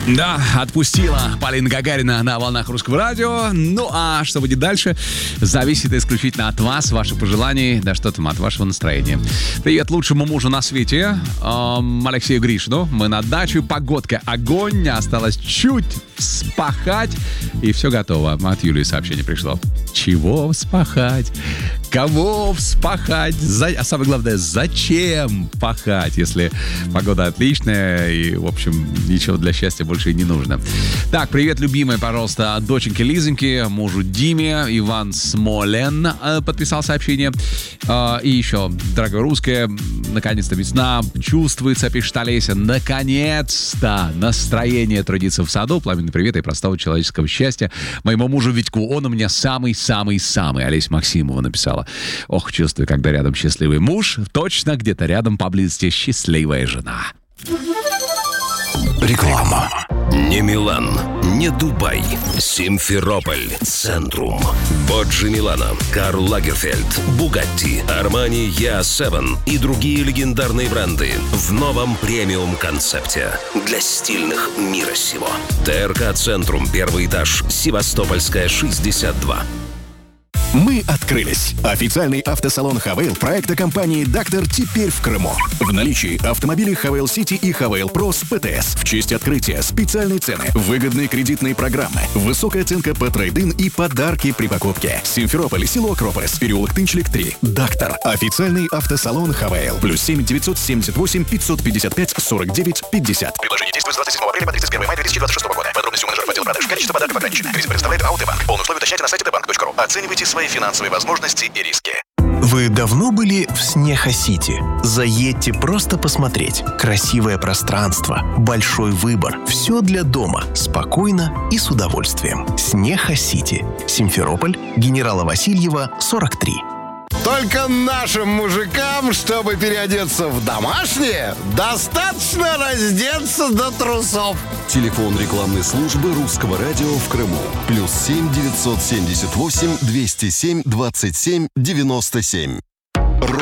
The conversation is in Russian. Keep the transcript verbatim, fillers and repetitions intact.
Да, отпустила Полина Гагарина на волнах Русского радио. Ну, а что будет дальше, зависит исключительно от вас, ваших пожеланий, да что там, от вашего настроения. Привет лучшему мужу на свете, эм, Алексею Гришину. Мы на даче, погодка огонь, осталось чуть вспахать, и все готово. От Юлии сообщение пришло. Чего вспахать? Кого вспахать? За... А самое главное, зачем пахать, если погода отличная и, в общем, ничего для счастья больше и не нужно. Так, привет, любимая, пожалуйста, от доченьки Лизоньки, мужу Диме. Иван Смолен э, подписал сообщение. Э, и еще, дорогое русское, наконец-то весна чувствуется, пишет Олеся. Наконец-то настроение трудиться в саду. Пламенный привет и простого человеческого счастья моему мужу Витьку. Он у меня самый-самый-самый. Олеся Максимова написала. Ох, чувствую, когда рядом счастливый муж, точно где-то рядом поблизости счастливая жена. Реклама. Не Милан, не Дубай, Симферополь, Центрум, Боджи Милано, Карл Лагерфельд, Бугатти, Армани Я семь и другие легендарные бренды в новом премиум-концепте для стильных мира сего. ТРК Центрум, первый этаж, Севастопольская, шестьдесят два. Мы открылись. Официальный автосалон «Хавейл» проекта компании «Дактор» теперь в Крыму. В наличии автомобили «Хавейл Сити» и «Хавейл Про» с ПТС. В честь открытия специальные цены, выгодные кредитные программы, высокая оценка по трейд-ин и подарки при покупке. Симферополь, село Акрополис, переулок Тынчлик три. «Дактор». Официальный автосалон «Хавейл». Плюс семь девятьсот семьдесят восемь пятьсот пятьдесят пять сорок девять пятьдесят. Предложение действует с двадцать седьмого апреля по тридцать первого мая две тысячи двадцать шестого года. Подробности у менеджеров отдела продаж. Количество подарков ограничено. Кредит предоставляет Алтебанк. Полные условия уточняйте на сайте дбанк точка ру. Оценивайте свои финансовые возможности и риски. Вы давно были в Снеха-Сити? Заедьте просто посмотреть. Красивое пространство, большой выбор. Все для дома. Спокойно и с удовольствием. Снеха-Сити. Симферополь, Генерала Васильева, сорок три. Только нашим мужикам, чтобы переодеться в домашнее, достаточно раздеться до трусов. Телефон рекламной службы Русского радио в Крыму. Плюс семь девятьсот семьдесят восемь двести семь двадцать семь девяносто семь.